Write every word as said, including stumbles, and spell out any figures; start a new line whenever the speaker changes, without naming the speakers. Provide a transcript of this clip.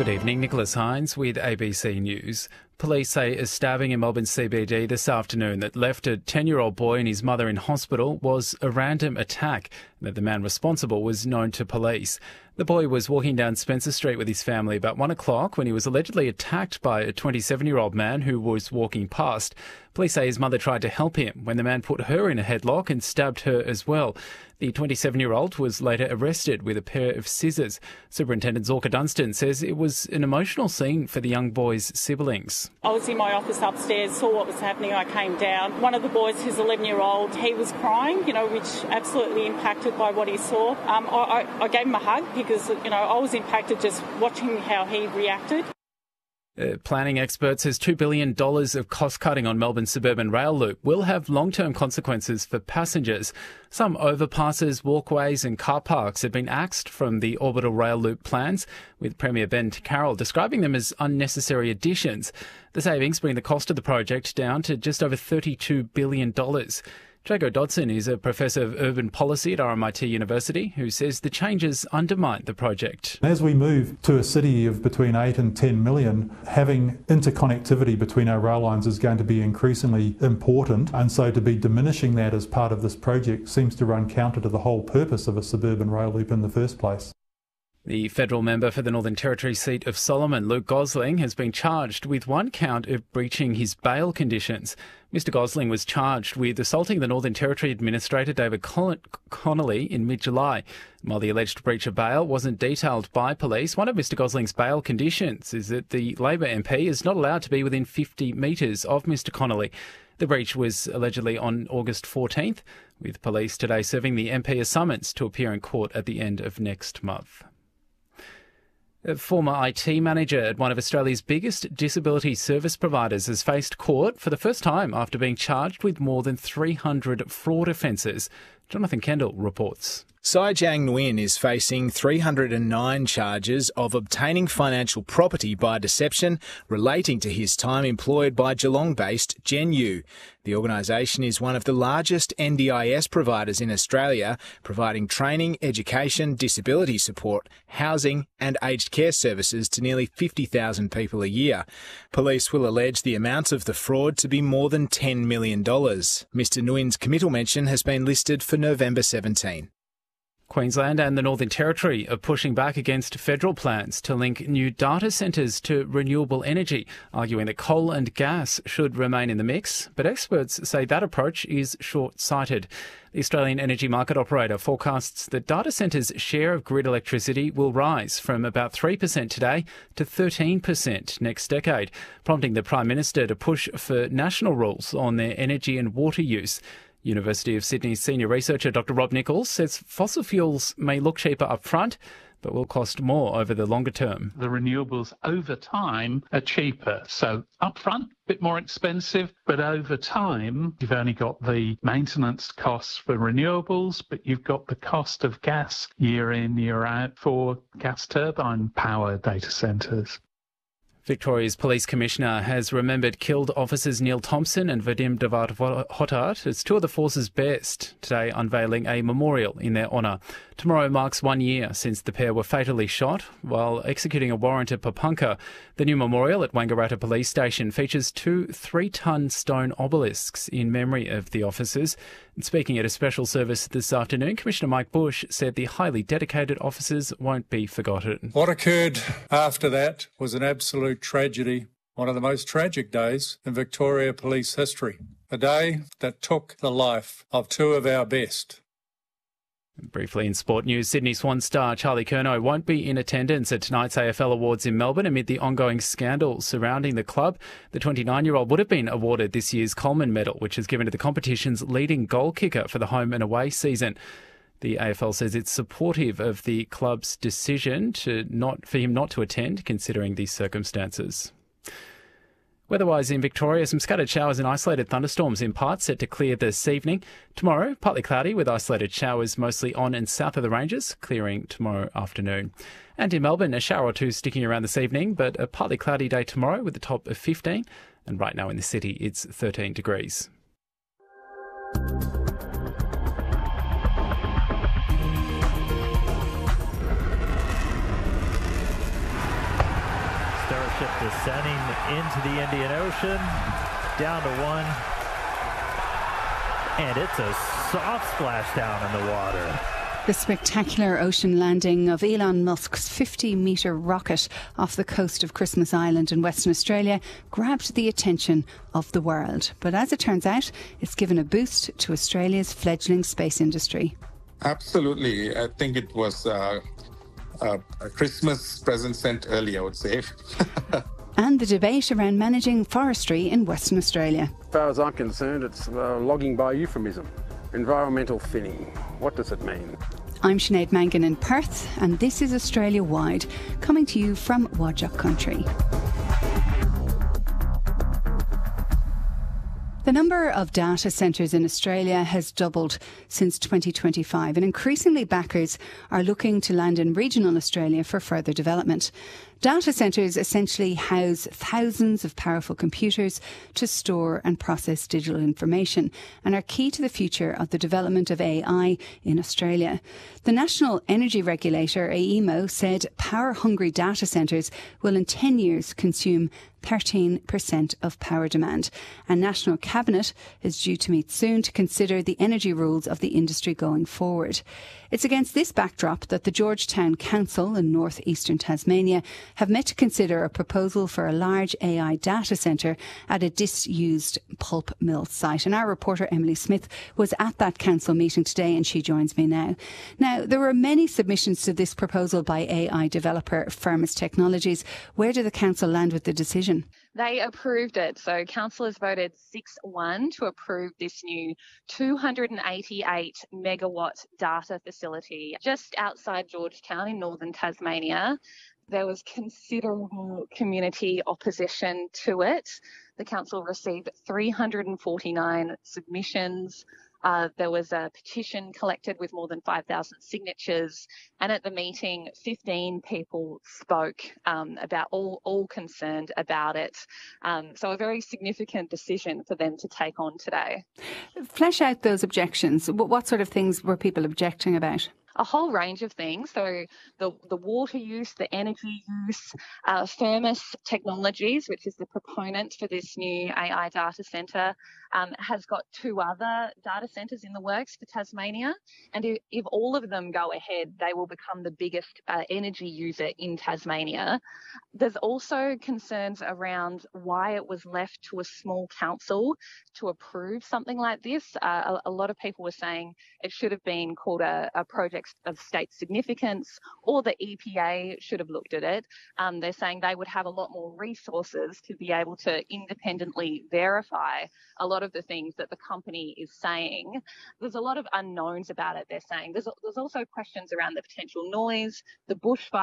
Good evening, Nicholas Hines with A B C News. Police say a stabbing in Melbourne C B D this afternoon that left a ten-year-old boy and his mother in hospital was a random attack, and that the man responsible was known to police. The boy was walking down Spencer Street with his family about one o'clock when he was allegedly attacked by a twenty-seven-year-old man who was walking past. Police say his mother tried to help him when the man put her in a headlock and stabbed her as well. The twenty-seven-year-old was later arrested with a pair of scissors. Superintendent Zorka Dunstan says it was an emotional scene for the young boy's siblings.
I was in my office upstairs, saw what was happening, I came down. One of the boys, who's eleven-year-old, he was crying, you know, which absolutely impacted by what he saw. Um, I, I, I gave him a hug because, you know, I was impacted just watching how he reacted.
Uh, planning expert says two billion dollars of cost-cutting on Melbourne's suburban rail loop will have long-term consequences for passengers. Some overpasses, walkways and car parks have been axed from the orbital rail loop plans, with Premier Ben Carroll describing them as unnecessary additions. The savings bring the cost of the project down to just over thirty-two billion dollars. Jago Dodson is a professor of urban policy at R M I T University who says the changes undermine the project.
As we move to a city of between eight and ten million, having interconnectivity between our rail lines is going to be increasingly important, and so to be diminishing that as part of this project seems to run counter to the whole purpose of a suburban rail loop in the first place.
The federal member for the Northern Territory seat of Solomon, Luke Gosling, has been charged with one count of breaching his bail conditions. Mister Gosling was charged with assaulting the Northern Territory Administrator David Connolly in mid-July. While the alleged breach of bail wasn't detailed by police, one of Mister Gosling's bail conditions is that the Labor M P is not allowed to be within fifty metres of Mister Connolly. The breach was allegedly on August fourteenth, with police today serving the M P a summons to appear in court at the end of next month. A former I T manager at one of Australia's biggest disability service providers has faced court for the first time after being charged with more than three hundred fraud offences. Jonathan Kendall reports.
Sai Jiang Nguyen is facing three hundred nine charges of obtaining financial property by deception relating to his time employed by Geelong-based Genu. The organisation is one of the largest N D I S providers in Australia, providing training, education, disability support, housing and aged care services to nearly fifty thousand people a year. Police will allege the amount of the fraud to be more than ten million dollars. Mister Nguyen's committal mention has been listed for November seventeenth.
Queensland and the Northern Territory are pushing back against federal plans to link new data centres to renewable energy, arguing that coal and gas should remain in the mix. But experts say that approach is short-sighted. The Australian Energy Market Operator forecasts that data centres' share of grid electricity will rise from about three percent today to thirteen percent next decade, prompting the Prime Minister to push for national rules on their energy and water use. University of Sydney's senior researcher Doctor Rob Nichols says fossil fuels may look cheaper up front, but will cost more over the longer term.
The renewables over time are cheaper. So upfront, a bit more expensive, but over time, you've only got the maintenance costs for renewables, but you've got the cost of gas year in, year out for gas turbine power data centres.
Victoria's Police Commissioner has remembered killed officers Neil Thompson and Vadim Davat-Hotard as two of the force's best, today unveiling a memorial in their honour. Tomorrow marks one year since the pair were fatally shot while executing a warrant at Papunka. The new memorial at Wangaratta Police Station features two three-tonne stone obelisks in memory of the officers. And speaking at a special service this afternoon, Commissioner Mike Bush said the highly dedicated officers won't be forgotten.
What occurred after that was an absolute tragedy, one of the most tragic days in Victoria Police history, a day that took the life of two of our best.
Briefly in sport news, Sydney Swans star Charlie Curnow won't be in attendance at tonight's A F L Awards in Melbourne amid the ongoing scandals surrounding the club. The twenty-nine-year-old would have been awarded this year's Coleman Medal, which is given to the competition's leading goal kicker for the home and away season. The A F L says it's supportive of the club's decision to not for him not to attend, considering these circumstances. Weather-wise in Victoria, some scattered showers and isolated thunderstorms in parts set to clear this evening. Tomorrow, partly cloudy with isolated showers mostly on and south of the ranges, clearing tomorrow afternoon. And in Melbourne, a shower or two sticking around this evening, but a partly cloudy day tomorrow with a top of fifteen. And right now in the city, it's thirteen degrees.
ship descending into the Indian Ocean, down to one, and it's a soft splashdown in the water.
The spectacular ocean landing of Elon Musk's fifty metre rocket off the coast of Christmas Island in Western Australia grabbed the attention of the world. But as it turns out, it's given a boost to Australia's fledgling space industry.
Absolutely. I think it was uh, uh, a Christmas present sent early, I would say.
And the debate around managing forestry in Western Australia.
As far as I'm concerned, it's uh, logging by euphemism. Environmental thinning. What does it mean?
I'm Sinead Mangan in Perth, and this is Australia Wide, coming to you from Whadjuk Country. The number of data centres in Australia has doubled since twenty twenty-five, and increasingly backers are looking to land in regional Australia for further development. Data centres essentially house thousands of powerful computers to store and process digital information and are key to the future of the development of A I in Australia. The National Energy Regulator, A E M O, said power-hungry data centres will in ten years consume thirteen percent of power demand. And National Cabinet is due to meet soon to consider the energy rules of the industry going forward. It's against this backdrop that the Georgetown Council in north eastern Tasmania have met to consider a proposal for a large A I data centre at a disused pulp mill site. And our reporter Emily Smith was at that council meeting today, and she joins me now. Now, there were many submissions to this proposal by A I developer Firmus Technologies. Where did the council land with the decision?
They approved it. So councillors voted six one to approve this new two hundred eighty-eight megawatt data facility just outside Georgetown in northern Tasmania. There was considerable community opposition to it. The council received three hundred forty-nine submissions. Uh, there was a petition collected with more than five thousand signatures, and at the meeting, fifteen people spoke um, about all, all concerned about it. Um, so a very significant decision for them to take on today.
Flesh out those objections. What sort of things were people objecting about?
A whole range of things. So the, the water use, the energy use, uh, Firmus Technologies, which is the proponent for this new A I data centre, um, has got two other data centres in the works for Tasmania. And if, if all of them go ahead, they will become the biggest uh, energy user in Tasmania. There's also concerns around why it was left to a small council to approve something like this. Uh, a, a lot of people were saying it should have been called a, a project of state significance, or the E P A should have looked at it. Um, they're saying they would have a lot more resources to be able to independently verify a lot of the things that the company is saying. There's a lot of unknowns about it, they're saying. There's, there's also questions around the potential noise, the bushfire